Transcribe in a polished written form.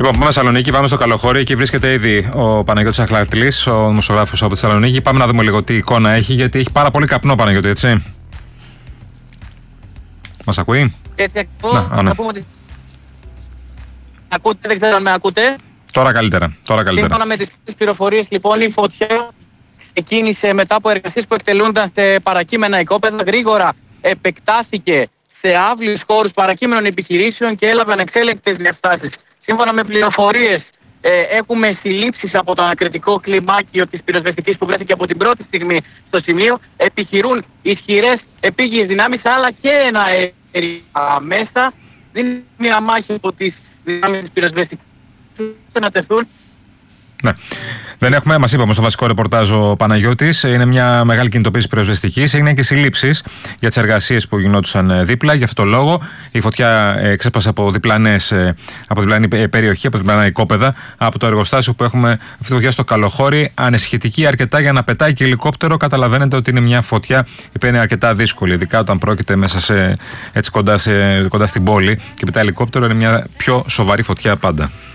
Λοιπόν, πάμε Θεσσαλονίκη, πάμε στο Καλοχώρι. Εκεί βρίσκεται ήδη ο Παναγιώτης Αχλατλής, ο δημοσιογράφος από τη Θεσσαλονίκη. Πάμε να δούμε λίγο τι εικόνα έχει, γιατί έχει πάρα πολύ καπνό, Παναγιώτη, έτσι. Μας ακούει? Έτσι ακριβώς. Να πούμε ότι... Ακούτε, δεν ξέρω αν με ακούτε. Τώρα καλύτερα. Σύμφωνα με τις πληροφορίες, λοιπόν, η φωτιά ξεκίνησε μετά από εργασίες που εκτελούνταν σε παρακείμενα οικόπεδα. Γρήγορα επεκτάθηκε σε αύλιους χώρους παρακείμενων επιχειρήσεων και έλαβε ανεξέλεγκτες διαστάσεις. Σύμφωνα με πληροφορίες, έχουμε συλλήψεις από το ανακριτικό κλιμάκιο της πυροσβεστικής που βρέθηκε από την πρώτη στιγμή στο σημείο. Επιχειρούν ισχυρές επίγειες δυνάμεις, αλλά και ένα αέριο μέσα. Δίνει μια μάχη από τις δυνάμεις της πυροσβεστικής να τεθούν. Ναι. Δεν έχουμε, μας είπαμε στο βασικό ρεπορτάζ ο Παναγιώτης, είναι μια μεγάλη κινητοποίηση πυροσβεστικής. Έγιναν και συλλήψεις για τις εργασίες που γινόντουσαν δίπλα. Γι' αυτό το λόγο η φωτιά ξέσπασε από διπλανή περιοχή, από διπλανά οικόπεδα, από το εργοστάσιο που έχουμε αυτή τη φωτιά στο Καλοχώρι. Ανησυχητική αρκετά για να πετάει και ελικόπτερο. Καταλαβαίνετε ότι είναι μια φωτιά που είναι αρκετά δύσκολη, ειδικά όταν πρόκειται μέσα κοντά στην πόλη και πετάει ελικόπτερο. Είναι μια πιο σοβαρή φωτιά πάντα.